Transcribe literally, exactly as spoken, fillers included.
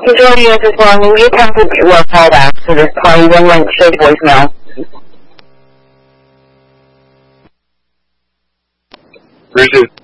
He joining us this morning. We attempted to uh, call back to this party, then went straight to voicemail. Bridget.